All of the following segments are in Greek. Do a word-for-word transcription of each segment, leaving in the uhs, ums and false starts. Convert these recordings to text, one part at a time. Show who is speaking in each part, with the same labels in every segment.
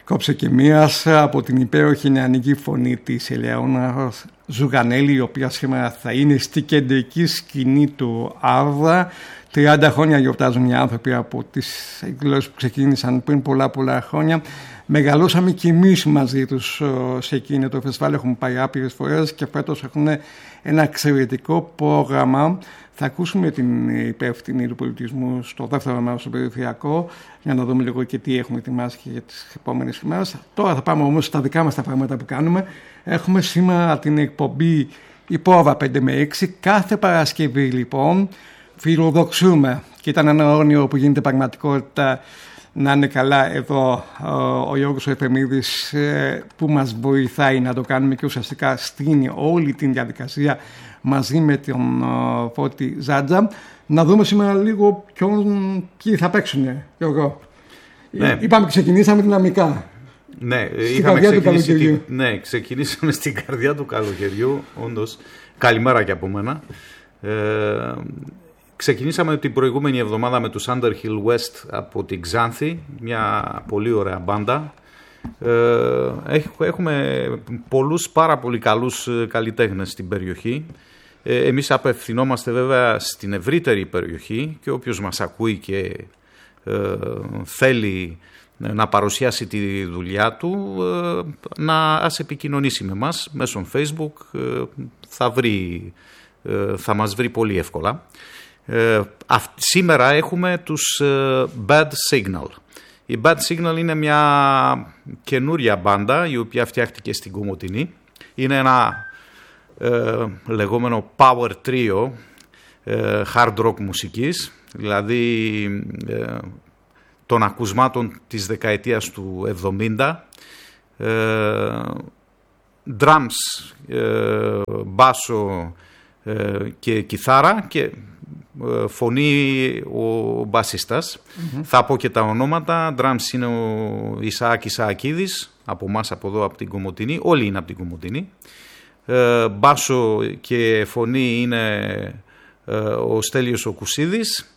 Speaker 1: Κοψεκημίας από την υπέροχη νεανική φωνή της Ελεώνα Ζουγανέλη, η οποία σήμερα θα είναι στη κεντρική σκηνή του Άρδα. τριάντα χρόνια γιορτάζουν οι άνθρωποι από τις εκδηλώσεις που ξεκίνησαν πριν πολλά πολλά χρόνια. Μεγαλώσαμε κι εμείς μαζί τους σε εκείνο το φεστιβάλ, έχουμε πάει άπειρες φορές και φέτος έχουν ένα εξαιρετικό πρόγραμμα. Θα ακούσουμε την υπεύθυνη του πολιτισμού στο δεύτερο μέρος στο περιφερειακό για να δούμε λίγο και τι έχουμε ετοιμάσει για τις επόμενες ημέρες. Τώρα θα πάμε όμως στα δικά μας τα πράγματα που κάνουμε. Έχουμε σήμερα την εκπομπή η πρόβα πέντε με έξι. Κάθε Παρασκευή λοιπόν φιλοδοξούμε και ήταν ένα όρνιο που γίνεται πραγματικότητα. Να είναι καλά εδώ ο Γιώργος Εφεμίδης που μας βοηθάει να το κάνουμε και ουσιαστικά στείνει όλη την διαδικασία μαζί με τον Φώτη Ζάντζα. Να δούμε σήμερα λίγο ποιον, ποιοι θα παίξουν, Γιώργο. Ναι. Είπαμε και ξεκινήσαμε δυναμικά.
Speaker 2: Ναι,
Speaker 1: στην καρδιά του καλοκαιριού.
Speaker 2: Τη, ναι, ξεκινήσαμε στην καρδιά του καλοκαιριού, όντως. Καλημέρα και από μένα. Ε, Ξεκινήσαμε την προηγούμενη εβδομάδα με τους Underhill West από την Ξάνθη, μια πολύ ωραία μπάντα. Έχουμε πολλούς πάρα πολύ καλούς καλλιτέχνες στην περιοχή. Εμείς απευθυνόμαστε βέβαια στην ευρύτερη περιοχή και όποιος μας ακούει και θέλει να παρουσιάσει τη δουλειά του, να ας επικοινωνήσει με μας μέσω Facebook, θα, βρει, θα μας βρει πολύ εύκολα. Ε, αυ- σήμερα έχουμε τους ε, Bad Signal. Η Bad Signal είναι μια καινούρια μπάντα η οποία φτιάχτηκε στην Κομοτηνή. Είναι ένα ε, λεγόμενο power trio ε, hard rock μουσικής, δηλαδή ε, των ακουσμάτων της δεκαετίας του εβδομήντα, ε, drums, ε, μπάσο ε, και κιθάρα και φωνή ο μπασίστας. Mm-hmm. Θα πω και τα ονόματα. Drums είναι ο Ισαάκ Ισαακίδης, από εμάς από εδώ από την Κομοτηνή. Όλοι είναι από την Κομοτηνή. Ε, μπάσο και φωνή είναι ε, ο Στέλιος ο Κουσίδης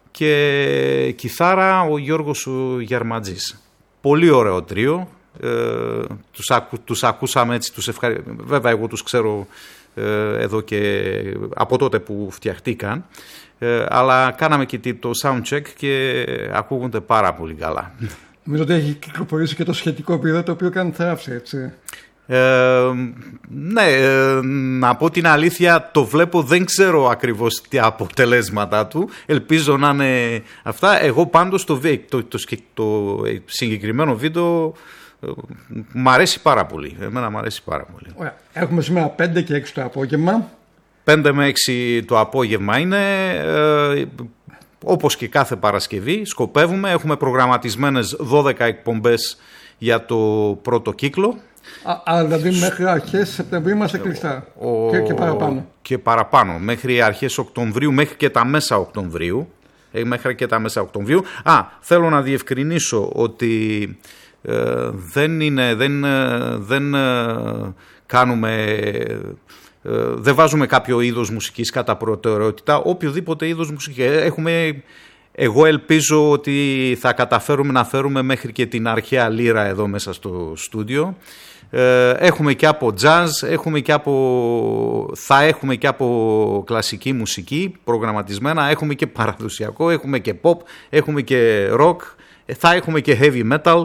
Speaker 2: και κιθάρα ο Γιώργος ο Γερματζής. Πολύ ωραίο τρίο. Ε, τους, ακου, τους ακούσαμε έτσι, τους ευχαρι... βέβαια εγώ τους ξέρω ε, εδώ και από τότε που φτιαχτήκαν. Ε, αλλά κάναμε και το soundcheck και ακούγονται πάρα πολύ καλά.
Speaker 1: Νομίζω ότι έχει κυκλοφορήσει και το σχετικό βίντεο το οποίο κάνει θράψη, έτσι.
Speaker 2: Ε, ναι, ε, να πω την αλήθεια, το βλέπω, δεν ξέρω ακριβώς τι αποτελέσματα του. Ελπίζω να είναι αυτά. Εγώ πάντως το, το, το, το συγκεκριμένο βίντεο ε, μ' αρέσει πάρα πολύ. Εμένα μ' αρέσει πάρα πολύ.
Speaker 1: Ωραία. Έχουμε σήμερα πέντε και έξι το απόγευμα.
Speaker 2: πέντε με έξι το απόγευμα είναι, ε, όπως και κάθε Παρασκευή, σκοπεύουμε, έχουμε προγραμματισμένες δώδεκα εκπομπές για το πρώτο κύκλο.
Speaker 1: Α, δηλαδή μέχρι αρχές Σεπτεμβρίου είμαστε κλειστά
Speaker 2: ο,
Speaker 1: και, και παραπάνω.
Speaker 2: Και παραπάνω, μέχρι αρχές Οκτωβρίου, μέχρι και τα μέσα Οκτωβρίου. Ε, μέχρι και τα μέσα Οκτωβρίου. Α, θέλω να διευκρινίσω ότι ε, δεν είναι, δεν, δεν ε, κάνουμε... Δεν βάζουμε κάποιο είδος μουσικής κατά προτεραιότητα, οποιοδήποτε είδος μουσικής. Έχουμε, εγώ ελπίζω ότι θα καταφέρουμε να φέρουμε μέχρι και την αρχαία λύρα εδώ μέσα στο στούντιο. Έχουμε και από jazz, έχουμε και από, θα έχουμε και από κλασική μουσική προγραμματισμένα, έχουμε και παραδοσιακό, έχουμε και pop, έχουμε και rock, θα έχουμε και heavy metal.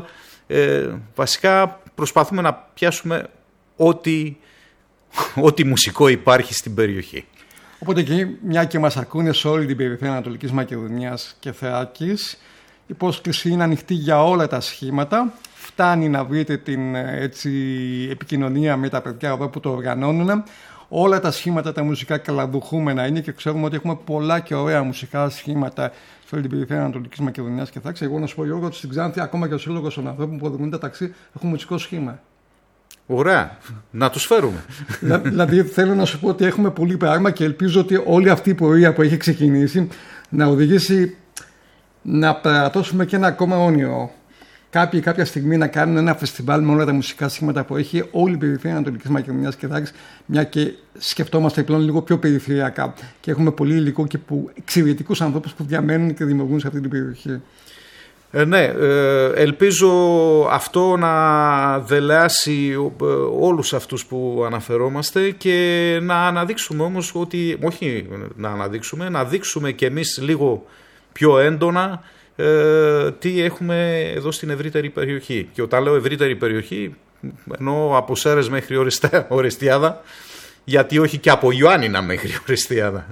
Speaker 2: Βασικά προσπαθούμε να πιάσουμε ό,τι ό,τι μουσικό υπάρχει στην περιοχή.
Speaker 1: Οπότε και μια και μας ακούνε σε όλη την περιφέρεια Ανατολικής Μακεδονίας και Θράκης, η πρόσκληση είναι ανοιχτή για όλα τα σχήματα. Φτάνει να βρείτε την έτσι, επικοινωνία με τα παιδιά εδώ που το οργανώνουν. Όλα τα σχήματα τα μουσικά καλαδουχούμενα είναι και ξέρουμε ότι έχουμε πολλά και ωραία μουσικά σχήματα σε όλη την περιφέρεια Ανατολικής Μακεδονίας και Θράκης. Εγώ να σου πω, Γιώργο, ότι στην Ξάνθη, ακόμα και ο Σύλλογος των Ανθρώπων που οδηγούν τα ταξί, έχουν μουσικό σχήμα.
Speaker 2: Ωραία, να τους φέρουμε.
Speaker 1: Δηλαδή θέλω να σου πω ότι έχουμε πολύ πράγμα και ελπίζω ότι όλη αυτή η πορεία που έχει ξεκινήσει να οδηγήσει να περατώσουμε και ένα ακόμα όνειρο. Κάποιοι κάποια στιγμή να κάνουν ένα φεστιβάλ με όλα τα μουσικά σχήματα που έχει όλη η περιφέρεια Ανατολικής Μακεδονίας και Θράκης, μια και σκεφτόμαστε πλέον λίγο πιο περιφερειακά και έχουμε πολύ υλικό και που εξαιρετικούς ανθρώπους που διαμένουν και δημιουργούν σε αυτή την περιοχή.
Speaker 2: Ε, ναι, ε, ελπίζω αυτό να δελεάσει όλους αυτούς που αναφερόμαστε και να αναδείξουμε όμως ότι, όχι να αναδείξουμε, να δείξουμε κι εμείς λίγο πιο έντονα ε, τι έχουμε εδώ στην ευρύτερη περιοχή. Και όταν λέω ευρύτερη περιοχή, εννοώ από Σέρρες μέχρι Ορεστιάδα, γιατί όχι και από Ιωάννινα μέχρι Ορεστιάδα.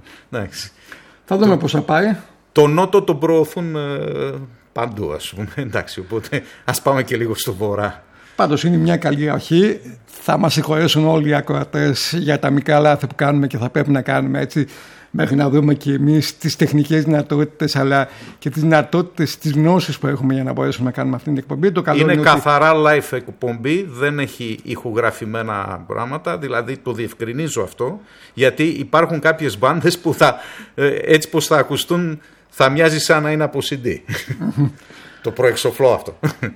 Speaker 1: Θα δούμε πώς θα πάει.
Speaker 2: Το νότο τον προωθούν ε, παντού, ας πούμε. Εντάξει, οπότε ας πάμε και λίγο στο βορρά.
Speaker 1: Πάντως είναι μια καλή αρχή. Θα μας συγχωρέσουν όλοι οι ακροατές για τα μικρά λάθη που κάνουμε και θα πρέπει να κάνουμε έτσι, μέχρι να δούμε και εμείς τις τεχνικές δυνατότητες αλλά και τις δυνατότητες, τις γνώσεις που έχουμε για να μπορέσουμε να κάνουμε αυτή την εκπομπή. Το καλό
Speaker 2: είναι
Speaker 1: είναι
Speaker 2: καθαρά
Speaker 1: ότι...
Speaker 2: live εκπομπή, δεν έχει ηχογραφημένα πράγματα, δηλαδή το διευκρινίζω αυτό, γιατί υπάρχουν κάποιες μπάντες που θα, έτσι πως θα ακουστούν θα μοιάζει σαν να είναι από σι ντι. Το προεξοφλώ αυτό.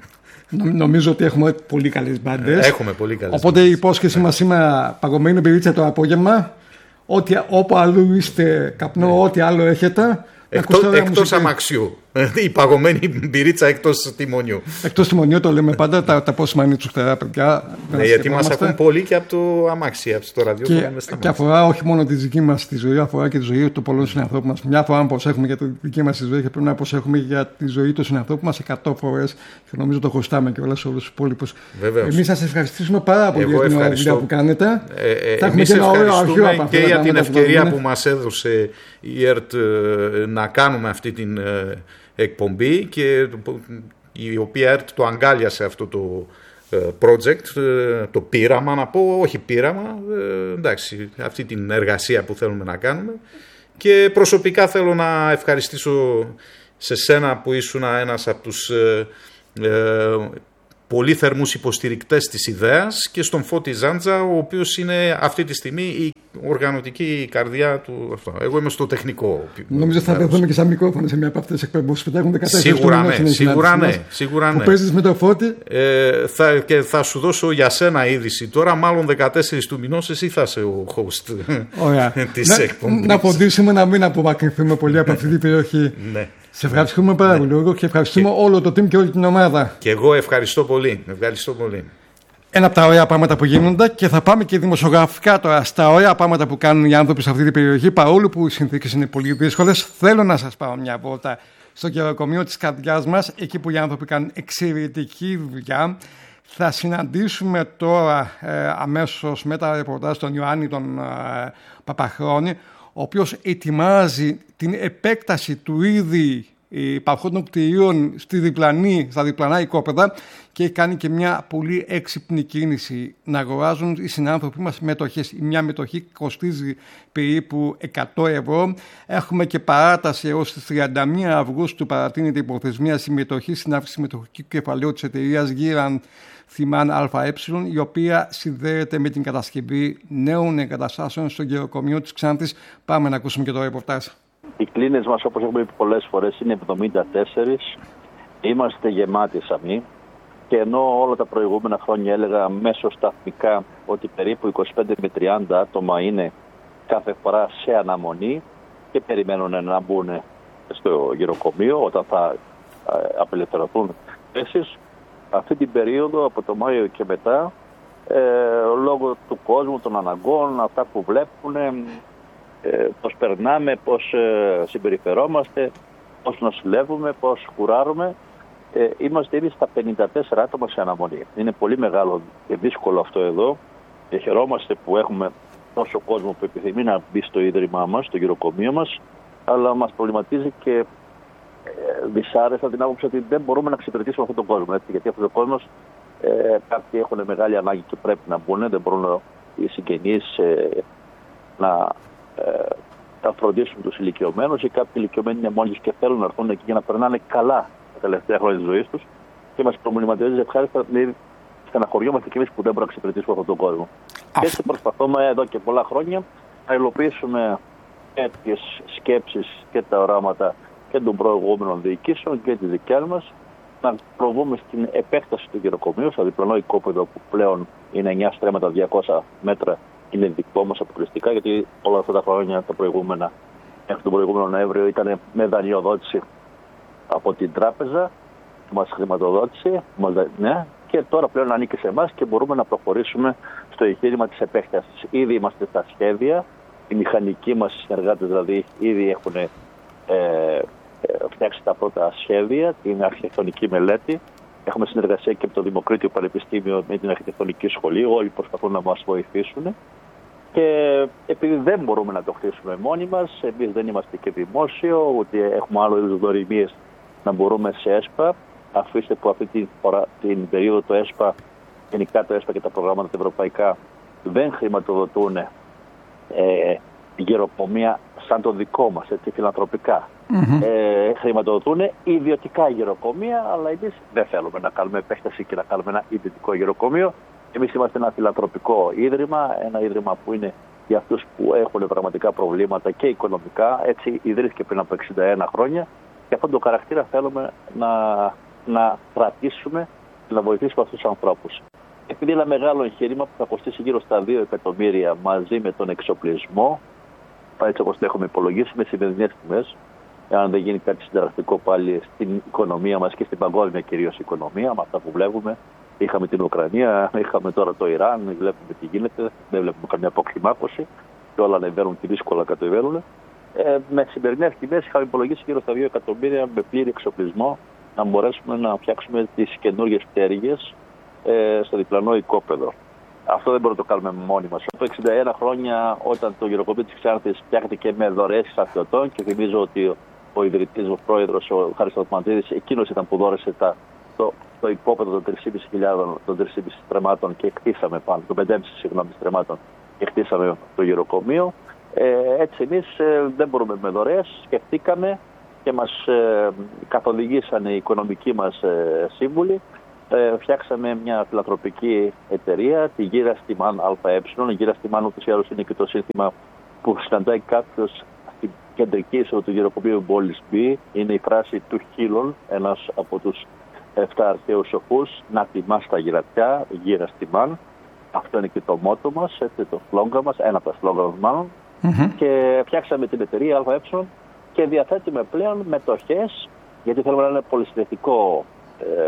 Speaker 1: Νομίζω ότι έχουμε πολύ καλές μπάντες.
Speaker 2: Έχουμε πολύ καλές
Speaker 1: Οπότε
Speaker 2: μπάντες.
Speaker 1: Η υπόσχεση μας σήμερα παγωμένη μπυρίτσα το απόγευμα. Ότι όπου αλλού είστε καπνό, ναι. Ό,τι άλλο έχετε.
Speaker 2: Εκτός, εκτός αμαξιού. Η παγωμένη μπυρίτσα εκτός τιμονιού.
Speaker 1: Εκτός τιμονιού το λέμε πάντα, τα, τα πόσιμα είναι τους φτερά παιδιά.
Speaker 2: Ναι, γιατί μας ακούν πολύ και από το αμάξι, από το ραδιόφωνο.
Speaker 1: Και, και αφορά όχι μόνο τη δική μας τη ζωή, αφορά και τη ζωή των πολλών συνανθρώπων μας. Μια φορά προσέχουμε για τη δική μας τη ζωή και πρέπει να προσέχουμε για τη ζωή των συνανθρώπων μας εκατό φορές. Και νομίζω το χρωστάμε και όλα σε όλους τους υπόλοιπους. Εμείς σας ευχαριστήσουμε πάρα πολύ για την δουλειά που κάνετε.
Speaker 2: Ε, ε, θα εμείς ευχαριστούμε και για την ευκαιρία που μας έδωσε η ΕΡΤ να κάνουμε αυτή την εκπομπή και η οποία ΕΡΤ το αγκάλιασε αυτό το project, το πείραμα να πω, όχι πείραμα, εντάξει, αυτή την εργασία που θέλουμε να κάνουμε. Και προσωπικά θέλω να ευχαριστήσω σε σένα που ήσουν ένας από τους ε, ε, πολύ θερμούς υποστηρικτές της ιδέας και στον Φώτη Ζάντζα, ο οποίος είναι αυτή τη στιγμή η οργανωτική καρδιά του. Αυτό. Εγώ είμαι στο τεχνικό.
Speaker 1: Νομίζω θα δεθούμε και σαν μικρόφωνο σε μια από αυτές τις εκπομπές που πετάγουν δεκατέσσερα.
Speaker 2: Σίγουρα ναι, σίγουρα ναι. Σίγουρα ναι.
Speaker 1: Που παίζεις με το Φώτη.
Speaker 2: Ε, θα, και θα σου δώσω για σένα είδηση τώρα, μάλλον δεκατέσσερις του μηνός εσύ θα είσαι ο host της εκπομπής.
Speaker 1: Να φροντίσουμε να μην απομακρυνθούμε πολύ από αυτή την περιοχή.
Speaker 2: Ναι.
Speaker 1: Σε ευχαριστούμε πάρα πολύ ναι. Και ευχαριστούμε και... όλο το team και όλη την ομάδα.
Speaker 2: Και εγώ ευχαριστώ πολύ. Ευχαριστώ πολύ.
Speaker 1: Ένα από τα ωραία πράγματα που γίνονται και θα πάμε και δημοσιογραφικά τώρα στα ωραία πράγματα που κάνουν οι άνθρωποι σε αυτή την περιοχή. Παρόλο που οι συνθήκες είναι πολύ δύσκολες, θέλω να σας πάω μια βόλτα στο γεροκομείο της καρδιάς μας, εκεί που οι άνθρωποι κάνουν εξαιρετική δουλειά. Θα συναντήσουμε τώρα ε, αμέσως μετά ρεπορτάζ τον Ιωάννη τον ε, Παπαχρόνη, ο οποίος ετοιμάζει την επέκταση του ήδη υπαρχόντων κτηρίων στη διπλανή, στα διπλανά οικόπεδα και έχει κάνει και μια πολύ έξυπνη κίνηση να αγοράζουν οι συνάνθρωποι μας μετοχές. Η μια μετοχή κοστίζει περίπου εκατό ευρώ. Έχουμε και παράταση έως τις τριάντα μία Αυγούστου, παρατείνεται η προθεσμία συμμετοχή στην αύξηση μετοχικού κεφαλαίου της εταιρείας Γύραν Θυμάν ΑΕ, η οποία συνδέεται με την κατασκευή νέων εγκαταστάσεων στο γεροκομείο της Ξάνθης. Πάμε να ακούσουμε και το ρεπορτάζ.
Speaker 3: Οι κλίνες μας, όπως έχουμε πει πολλές φορές, είναι εβδομήντα τέσσερα. Είμαστε γεμάτοι σαμί. Και ενώ όλα τα προηγούμενα χρόνια έλεγα μέσω σταθμικά ότι περίπου είκοσι πέντε με τριάντα άτομα είναι κάθε φορά σε αναμονή και περιμένουν να μπουν στο γεροκομείο όταν θα απελευθερωθούν θέσεις, αυτή την περίοδο από το Μάιο και μετά, ε, λόγω του κόσμου, των αναγκών, αυτά που βλέπουν, ε, πώς περνάμε, πώς ε, συμπεριφερόμαστε, πώς νοσηλεύουμε, πώς κουράρουμε, ε, είμαστε ήδη στα πενήντα τέσσερα άτομα σε αναμονή. Είναι πολύ μεγάλο και δύσκολο αυτό εδώ και χαιρόμαστε που έχουμε τόσο κόσμο που επιθυμεί να μπει στο ίδρυμά μας, στο γεροκομείο μας, αλλά μας προβληματίζει και δυσάρεστα την άποψη ότι δεν μπορούμε να εξυπηρετήσουμε αυτόν τον κόσμο. Έτσι, γιατί αυτός ο κόσμος, ε, κάποιοι έχουν μεγάλη ανάγκη και πρέπει να μπουν, δεν μπορούν οι συγγενείς ε, να ε, να φροντίσουν τους ηλικιωμένους, ή κάποιοι ηλικιωμένοι είναι μόνοι τους και θέλουν να έρθουν εκεί για να περνάνε καλά τα τελευταία χρόνια της ζωής τους και μας προβληματίζει ευχάριστα, δηλαδή στεναχωριόμαστε κι εμείς που δεν μπορούμε να εξυπηρετήσουμε αυτόν τον κόσμο. Και έτσι προσπαθούμε εδώ και πολλά χρόνια να υλοποιήσουμε τέτοιες σκέψεις και τα οράματα και των προηγούμενων διοικήσεων και τη δικιά μας, να προβούμε στην επέκταση του γεροκομείου, στο διπλανό οικόπεδο που πλέον είναι εννιά στρέμματα διακόσια μέτρα, είναι δικό μας αποκλειστικά, γιατί όλα αυτά τα χρόνια τα προηγούμενα, μέχρι τον προηγούμενο Νοέμβριο, ήταν με δανειοδότηση από την τράπεζα μας χρηματοδότησε, ναι, και τώρα πλέον ανήκει σε εμάς και μπορούμε να προχωρήσουμε στο εγχείρημα της επέκτασης. Ήδη είμαστε στα σχέδια, οι μηχανικοί μας συνεργάτες δηλαδή ήδη έχουν ε, ε, φτιάξει τα πρώτα σχέδια, την αρχιτεκτονική μελέτη. Έχουμε συνεργασία και με το Δημοκρίτιο Πανεπιστήμιο με την αρχιτεκτονική σχολή, όλοι προσπαθούν να μας βοηθήσουν. Και επειδή δεν μπορούμε να το χτίσουμε μόνοι μας, εμείς δεν είμαστε και δημόσιο, ούτε έχουμε άλλο είδους δωρημίες να μπορούμε σε ΕΣΠΑ. Αφήστε που αυτή την, φορά, την περίοδο το ΕΣΠΑ, γενικά το ΕΣΠΑ και τα προγράμματα τα ευρωπαϊκά δεν χρηματοδοτούν ε, γεροκομεία σαν το δικό μας, έτσι, φιλανθρωπικά. Mm-hmm. Ε, χρηματοδοτούν ιδιωτικά γεροκομεία, αλλά εμείς δεν θέλουμε να κάνουμε επέκταση και να κάνουμε ένα ιδιωτικό γεροκομείο. Εμείς είμαστε ένα φιλανθρωπικό ίδρυμα, ένα ίδρυμα που είναι για αυτούς που έχουν πραγματικά προβλήματα και οικονομικά. Έτσι ιδρύθηκε πριν από εξήντα ένα χρόνια και αυτόν τον χαρακτήρα θέλουμε να, να κρατήσουμε και να βοηθήσουμε αυτούς τους ανθρώπους. Επειδή είναι ένα μεγάλο εγχείρημα που θα κοστίσει γύρω στα δύο εκατομμύρια μαζί με τον εξοπλισμό, έτσι όπως το έχουμε υπολογίσει με σημερινές τιμές, αν δεν γίνει κάτι συνταρακτικό πάλι στην οικονομία μας και στην παγκόσμια κυρίως οικονομία, με αυτά που βλέπουμε. Είχαμε την Ουκρανία, είχαμε τώρα το Ιράν, βλέπουμε τι γίνεται, δεν βλέπουμε καμιά αποκλιμάκωση και όλα ανεβαίνουν και δύσκολα κατεβαίνουν. Ε, με σημερινές τιμές είχαμε υπολογίσει γύρω στα δύο εκατομμύρια με πλήρη εξοπλισμό να μπορέσουμε να φτιάξουμε τις καινούργιες πτέρυγες ε, στο διπλανό οικόπεδο. Αυτό δεν μπορούμε να το κάνουμε μόνοι μας. Από εξήντα ένα χρόνια, όταν το γεροκομείο της Ξάνθης φτιάχτηκε με δωρεές στρατιωτών, και θυμίζω ότι ο ιδρυτής, ο πρόεδρος, ο Χάρης Σταθμαντίδης, εκείνος ήταν που δώρεσε τα, το, το υπόπεδο των τρεις χιλιάδες πεντακόσιων των τρεις χιλιάδες στρεμμάτων και χτίσαμε πάνω, των πέντε χιλιάδες συγγνώμη στρεμμάτων και χτίσαμε το γεροκομείο. Ε, έτσι εμείς ε, δεν μπορούμε με δωρεές, σκεφτήκαμε και μας ε, καθοδηγήσαν οι οικονομικοί μας ε, σύμβουλοι. Ε, φτιάξαμε μια φιλανθρωπική εταιρεία, τη Γύρα Στιμάν ΑΕ. Η Γύρα Στιμάν ούτως ή άλλως είναι και το σύνθημα που συναντάει κάποιος στην κεντρική είσοδο του γεροκομείου Πόλης Μπ. Είναι η φράση του Χίλων, ένας από τους εφτά αρχαίους σοφούς, να τιμάς τα γυρατιά, Γύρα Στιμάν. Αυτό είναι και το μότο μας, έτσι, το σλόγγαν μας, ένα από τα σλόγγαν μάλλον. Mm-hmm. Και φτιάξαμε την εταιρεία ΑΕ και διαθέτουμε πλέον μετοχές, γιατί θέλουμε να είναι πολυσυνθετικό ε,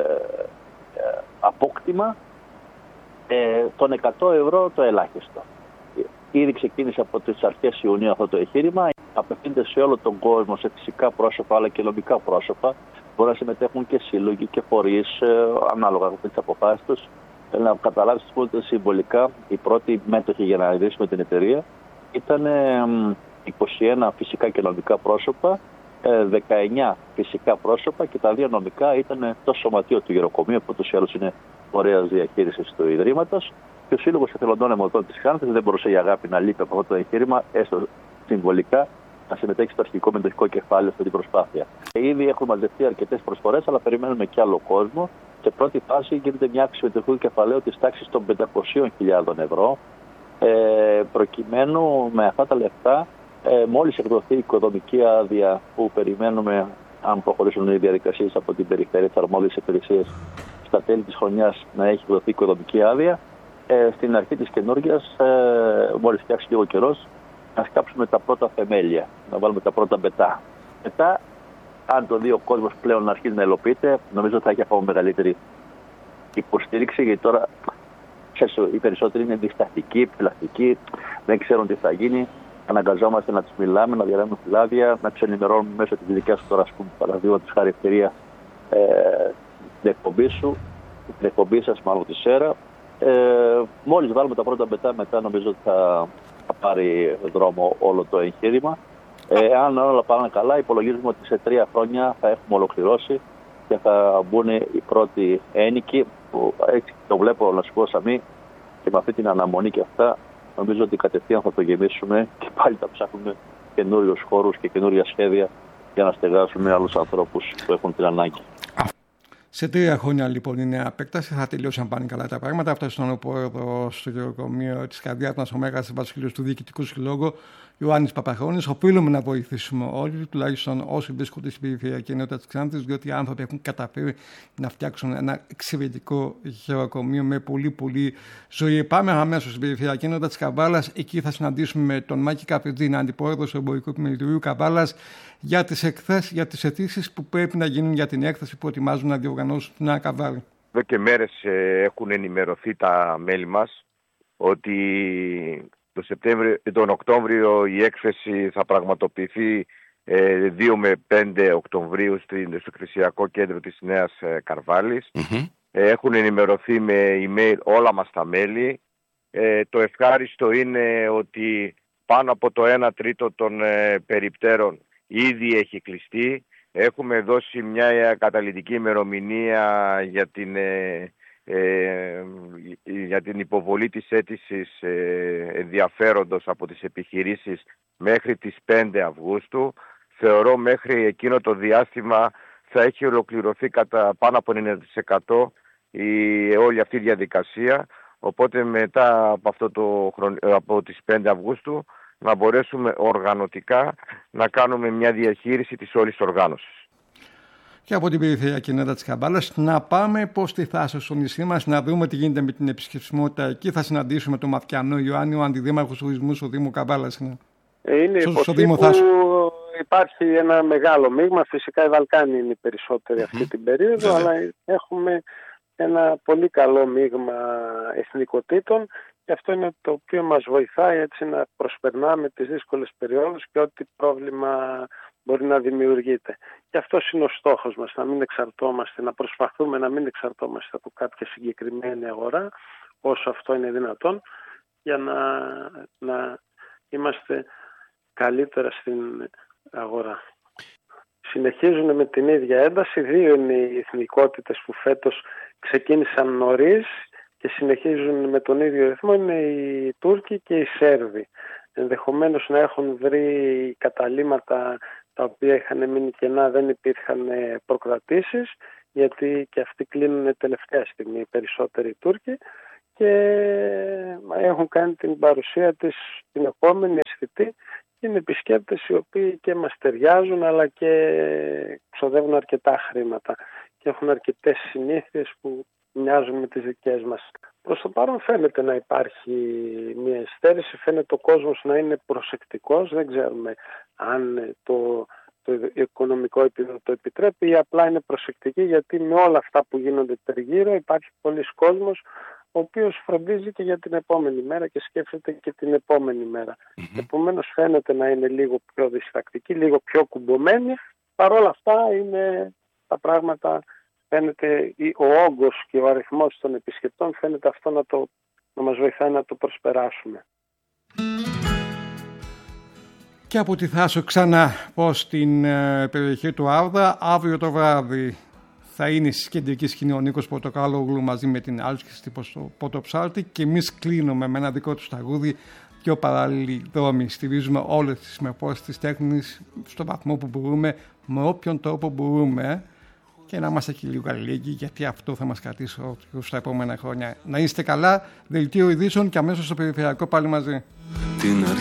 Speaker 3: ε, απόκτημα ε, των εκατό ευρώ το ελάχιστο. Ήδη ξεκίνησε από τις αρχές Ιουνίου αυτό το εγχείρημα. Απευθύνεται σε όλο τον κόσμο, σε φυσικά πρόσωπα αλλά και νομικά πρόσωπα. Μπορεί να συμμετέχουν και σύλλογοι και φορείς, ε, ανάλογα με τις αποφάσεις τους. Θέλω να καταλάβεις ότι συμβολικά η πρώτη μέτοχη για να ιδρύσουμε την εταιρεία ήταν ε, είκοσι ένα φυσικά και νομικά πρόσωπα, ε, δεκαεννιά φυσικά πρόσωπα και τα δύο νομικά ήταν το σωματείο του γεροκομείου, που ούτως ή άλλως είναι ωραίας διαχείρισης του Ιδρύματος. Και ο Σύλλογος Εθελοντών Αιμοδοτών της Ξάνθης δεν μπορούσε η αγάπη να λείπει από αυτό το εγχείρημα, έστω συμβολικά, να συμμετέχει στο αρχικό μετοχικό κεφάλαιο αυτή την προσπάθεια. Και ήδη έχουμε μαζευτεί αρκετές προσφορές, αλλά περιμένουμε και άλλο κόσμο. Σε πρώτη φάση γίνεται μια αύξηση μετοχικού κεφαλαίου της τάξης των πεντακόσιες χιλιάδες ευρώ, ε, προκειμένου με αυτά τα λεφτά, ε, μόλις εκδοθεί η οικοδομική άδεια που περιμένουμε, αν προχωρήσουν οι διαδικασίες από την περιφέρεια της αρμόδιας υπηρεσίας, στα τέλη της χρονιάς να έχει εκδοθεί η οικοδομική άδεια. Ε, στην αρχή της καινούργιας, ε, μόλις φτιάξει λίγο καιρός, να σκάψουμε τα πρώτα θεμέλια, να βάλουμε τα πρώτα μπετά. Μετά, αν το δει ο κόσμος πλέον να αρχίσει να υλοποιείται, νομίζω θα έχει ακόμα μεγαλύτερη υποστήριξη, γιατί τώρα ξέρεις, οι περισσότεροι είναι διστακτικοί, πλαστικοί, δεν ξέρουν τι θα γίνει. Αναγκαζόμαστε να τους μιλάμε, να διαρρέουμε φυλάδια, να τους ενημερώνουμε μέσω της δικιάς σου τώρα, ας πούμε, παραδείγματος χάρη ευκαιρία, ε, την εκπομπή σου, την εκπομπή σας, μάλλον τη ΣΕΡΑ. Ε, μόλις βάλουμε τα πρώτα μπετά, μετά νομίζω ότι θα, θα πάρει δρόμο όλο το εγχείρημα. Ε, αν όλα πάνε καλά, υπολογίζουμε ότι σε τρία χρόνια θα έχουμε ολοκληρώσει και θα μπουν οι πρώτοι ένοικοι, που έτσι το βλέπω να σου πω Σαμί, και με αυτή την αναμονή και αυτά, νομίζω ότι κατευθείαν θα το γεμίσουμε και πάλι θα ψάχνουμε καινούριους χώρους και καινούρια σχέδια για να στεγάσουμε άλλους ανθρώπους που έχουν την ανάγκη.
Speaker 1: Σε τρία χρόνια λοιπόν η νέα επέκταση θα τελειώσαν πάνε καλά τα πράγματα. Αυτό ήταν ο πρόεδρος στο γεροκομείο της καρδιάς μας, ο Μέγας Βασίλειος του Διοικητικού Συλλόγου, Ιωάννης Παπαχρόνης. Οφείλουμε να βοηθήσουμε όλοι, τουλάχιστον όσοι βρίσκονται στην περιφερειακή ενότητα της Ξάνθης, διότι οι άνθρωποι έχουν καταφέρει να φτιάξουν ένα εξαιρετικό γεροκομείο με πολύ πολύ ζωή. Πάμε αμέσως στην περιφερειακή ενότητα της Καβάλας. Εκεί θα συναντήσουμε με τον Μάκη Καπετζίνα, αντιπρόεδρο του Εμπορικού Επιμελητηρίου Καβάλας, για τις εκθέσεις, για τις αιτήσεις που πρέπει να γίνουν για την έκθεση που ετοιμάζουν να διοργανώσουν την Νέα Καβάλη.
Speaker 4: Εδώ και μέρες ε, έχουν ενημερωθεί τα μέλη μας ότι το Σεπτέμβριο, τον Οκτώβριο η έκθεση θα πραγματοποιηθεί ε, δύο με πέντε Οκτωβρίου στην, στο Εκκλησιακό Κέντρο της Νέας ε, Καρβάλης. Mm-hmm. Ε, έχουν ενημερωθεί με email όλα μας τα μέλη. Ε, το ευχάριστο είναι ότι πάνω από το ένα τρίτο των ε, περιπτέρων ήδη έχει κλειστεί. Έχουμε δώσει μια καταλυτική ημερομηνία για την, ε, ε, για την υποβολή της αίτησης ε, ενδιαφέροντος από τις επιχειρήσεις μέχρι τις πέντε Αυγούστου. Θεωρώ μέχρι εκείνο το διάστημα θα έχει ολοκληρωθεί κατά πάνω από ενενήντα τοις εκατό η, όλη αυτή η διαδικασία. Οπότε μετά από, αυτό το, από τις πέντε Αυγούστου να μπορέσουμε οργανωτικά να κάνουμε μια διαχείριση της όλης οργάνωσης.
Speaker 1: Και από την περιφερειακή ενότητα της Καβάλας να πάμε προς τη Θάσο στο νησί μας, να δούμε τι γίνεται με την επισκεψιμότητα εκεί. Θα συναντήσουμε τον Μαθιανό Ιωάννη, ο αντιδήμαρχος τουρισμού στο Δήμο Καβάλας. Είναι,
Speaker 5: είναι στο, στο Δήμο Θάσο. Υπάρχει ένα μεγάλο μείγμα. Φυσικά οι Βαλκάνοι είναι οι περισσότεροι αυτή mm-hmm. την περίοδο, mm-hmm. αλλά έχουμε ένα πολύ καλό μείγμα εθνικοτήτων. Και αυτό είναι το οποίο μας βοηθάει έτσι να προσπερνάμε τις δύσκολες περιόδους και ό,τι πρόβλημα μπορεί να δημιουργείται. Και αυτός είναι ο στόχος μας, να μην εξαρτώμαστε, να προσπαθούμε να μην εξαρτώμαστε από κάποια συγκεκριμένη αγορά, όσο αυτό είναι δυνατόν, για να, να είμαστε καλύτερα στην αγορά. Συνεχίζουν με την ίδια ένταση, δύο είναι οι εθνικότητες που φέτος ξεκίνησαν νωρίς και συνεχίζουν με τον ίδιο ρυθμό, είναι οι Τούρκοι και οι Σέρβοι. Ενδεχομένως να έχουν βρει καταλύματα τα οποία είχαν μείνει κενά, δεν υπήρχαν προκρατήσεις, γιατί και αυτοί κλείνουν τελευταία στιγμή οι περισσότεροι Τούρκοι και έχουν κάνει την παρουσία της την επόμενη αισθητή. Είναι επισκέπτες οι οποίοι και μας ταιριάζουν αλλά και ξοδεύουν αρκετά χρήματα και έχουν αρκετές συνήθειες που μοιάζουν με τις δικές μας. Προς το παρόν φαίνεται να υπάρχει μια αισθέρηση, φαίνεται ο κόσμος να είναι προσεκτικός, δεν ξέρουμε αν το, το οικονομικό επίπεδο το επιτρέπει ή απλά είναι προσεκτική, γιατί με όλα αυτά που γίνονται περιγύρω υπάρχει πολλής κόσμος ο οποίος φροντίζει και για την επόμενη μέρα και σκέφτεται και την επόμενη μέρα. Mm-hmm. Επομένως φαίνεται να είναι λίγο πιο διστακτική, λίγο πιο κουμπωμένη. Παρ' όλα αυτά είναι τα πράγματα, φαίνεται ο όγκος και ο αριθμός των επισκεπτών φαίνεται αυτό να, το, να μας βοηθάει να το προσπεράσουμε.
Speaker 1: Και από τη Θάσο ξανά πως στην ε, περιοχή του Άρδα, αύριο το βράδυ θα είναι στη κεντρική σκηνή ο Νίκος Πορτοκάλογλου μαζί με την Άσκηση στο Πορτοψάλτη και εμείς κλείνουμε με ένα δικό του τραγούδι, πιο παράλληλοι δρόμοι. Στηρίζουμε όλες τις μορφώσεις της τέχνης στον βαθμό που μπορούμε, με όποιον τρόπο μπορούμε και να είμαστε και λίγο αλληλέγγυοι, γιατί αυτό θα μας κρατήσει στα επόμενα χρόνια. Να είστε καλά, δελτίο ειδήσεων και αμέσως στο περιφερειακό πάλι μαζί.